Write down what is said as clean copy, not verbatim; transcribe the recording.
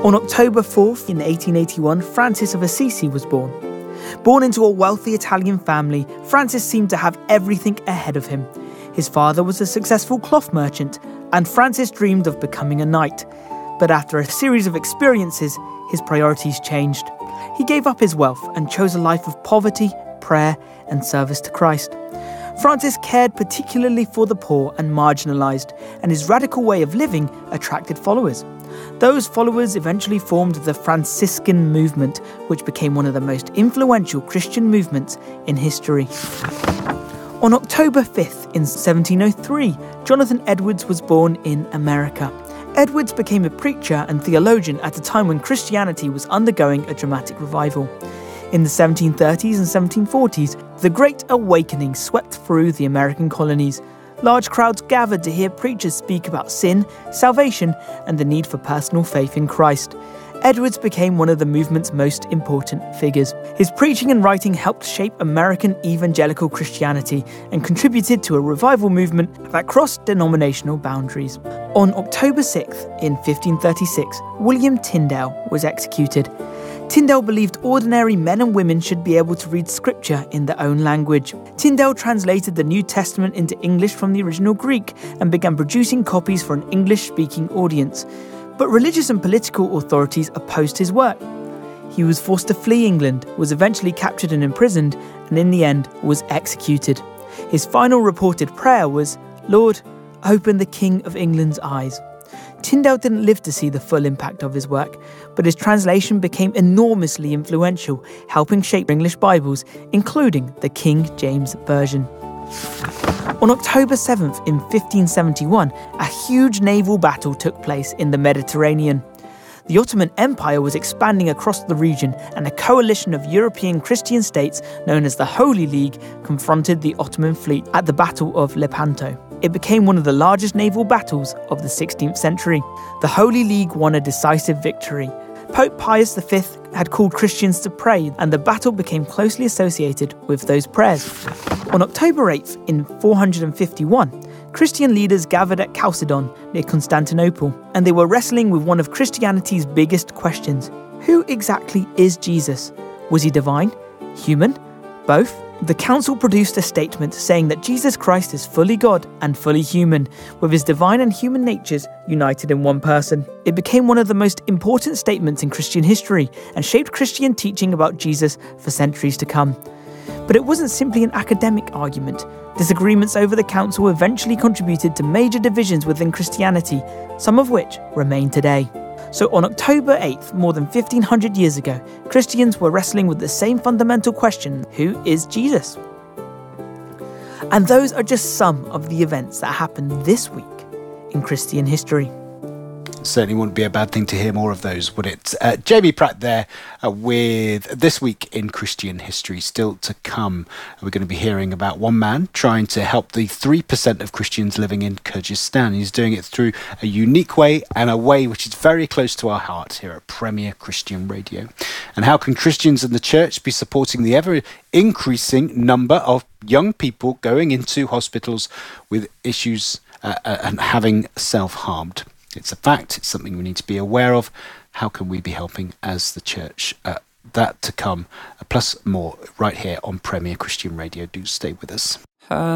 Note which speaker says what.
Speaker 1: On October 4th in 1881, Francis of Assisi was born. Born into a wealthy Italian family, Francis seemed to have everything ahead of him. His father was a successful cloth merchant, and Francis dreamed of becoming a knight. But after a series of experiences, his priorities changed. He gave up his wealth and chose a life of poverty, prayer, and service to Christ. Francis cared particularly for the poor and marginalised, and his radical way of living attracted followers. Those followers eventually formed the Franciscan movement, which became one of the most influential Christian movements in history. On October 5th in 1703, Jonathan Edwards was born in America. Edwards became a preacher and theologian at a time when Christianity was undergoing a dramatic revival. In the 1730s and 1740s, the Great Awakening swept through the American colonies. Large crowds gathered to hear preachers speak about sin, salvation, and the need for personal faith in Christ. Edwards became one of the movement's most important figures. His preaching and writing helped shape American evangelical Christianity and contributed to a revival movement that crossed denominational boundaries. On October 6th in 1536, William Tyndale was executed. Tyndale believed ordinary men and women should be able to read scripture in their own language. Tyndale translated the New Testament into English from the original Greek and began producing copies for an English-speaking audience. But religious and political authorities opposed his work. He was forced to flee England, was eventually captured and imprisoned, and in the end was executed. His final reported prayer was, "Lord, open the King of England's eyes." Tyndale didn't live to see the full impact of his work, but his translation became enormously influential, helping shape English Bibles, including the King James Version. On October 7th in 1571, a huge naval battle took place in the Mediterranean. The Ottoman Empire was expanding across the region, and a coalition of European Christian states known as the Holy League confronted the Ottoman fleet at the Battle of Lepanto. It became one of the largest naval battles of the 16th century. The Holy League won a decisive victory. Pope Pius V had called Christians to pray, and the battle became closely associated with those prayers. On October 8th in 451, Christian leaders gathered at Chalcedon near Constantinople, and they were wrestling with one of Christianity's biggest questions. Who exactly is Jesus? Was he divine? Human? Both? The council produced a statement saying that Jesus Christ is fully God and fully human, with his divine and human natures united in one person. It became one of the most important statements in Christian history and shaped Christian teaching about Jesus for centuries to come. But it wasn't simply an academic argument. Disagreements over the council eventually contributed to major divisions within Christianity, some of which remain today. So on October 8th, more than 1500 years ago, Christians were wrestling with the same fundamental question: who is Jesus? And those are just some of the events that happened this week in Christian history.
Speaker 2: Certainly wouldn't be a bad thing to hear more of those, would it? Jamie Pratt there with This Week in Christian History. Still to come, we're going to be hearing about one man trying to help the 3% of Christians living in Kyrgyzstan. He's doing it through a unique way, and a way which is very close to our heart here at Premier Christian Radio. And how can Christians and the church be supporting the ever-increasing number of young people going into hospitals with issues and having self-harmed? It's a fact. It's something we need to be aware of. How can we be helping as the church? That to come, plus more right here on Premier Christian Radio. Do stay with us.